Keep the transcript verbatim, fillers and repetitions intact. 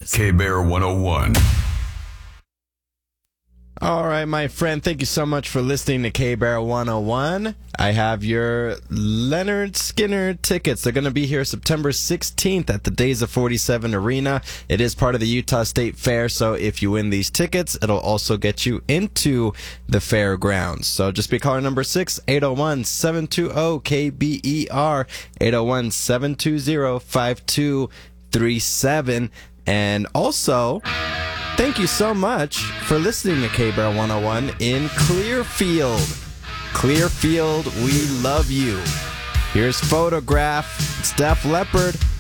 K-Bear one oh one. All right, my friend, thank you so much for listening to K-Bear one oh one. I have your Leonard Skinner tickets. They're going to be here September sixteenth at the Days of forty-seven Arena. It is part of the Utah State Fair, so if you win these tickets, it'll also get you into the fairgrounds. So just be caller number six, eight oh one, seven two zero, K B E R, eight oh one, seven two zero, five two three seven. And also, thank you so much for listening to K-Bear one oh one in Clearfield. Clearfield, we love you. Here's Photograph. It's Def Leppard.